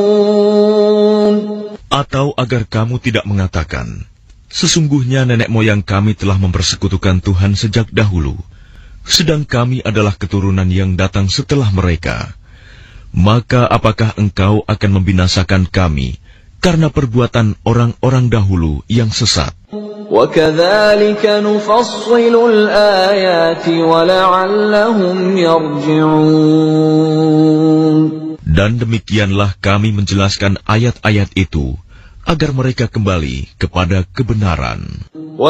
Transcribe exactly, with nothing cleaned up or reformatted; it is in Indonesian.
Atau agar kamu tidak mengatakan, sesungguhnya nenek moyang kami telah mempersekutukan Tuhan sejak dahulu, sedang kami adalah keturunan yang datang setelah mereka. Maka apakah engkau akan membinasakan kami karena perbuatan orang-orang dahulu yang sesat? وَكَذَلِكَ نُفَصِّلُ الْآيَاتِ وَلَعَلَّهُمْ يَرْجِعُونَ. Dan demikianlah kami menjelaskan ayat-ayat itu agar mereka kembali kepada kebenaran.